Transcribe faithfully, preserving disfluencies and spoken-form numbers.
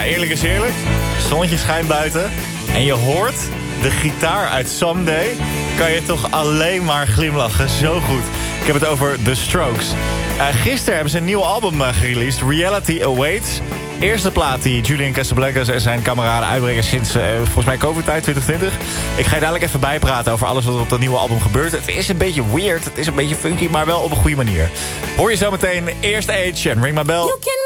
eerlijk is eerlijk. Zonnetje schijnt buiten. En je hoort de gitaar uit Someday. Kan je toch alleen maar glimlachen. Zo goed. Ik heb het over The Strokes. Uh, gisteren hebben ze een nieuw album uh, gereleased. Reality Awaits. Eerste plaat die Julian Casablancas en zijn kameraden uitbrengen sinds uh, volgens mij COVID-tijd twintig twintig. Ik ga je dadelijk even bijpraten over alles wat er op dat nieuwe album gebeurt. Het is een beetje weird, het is een beetje funky, maar wel op een goede manier. Hoor je zo meteen Eerst Age en Ring My Bell.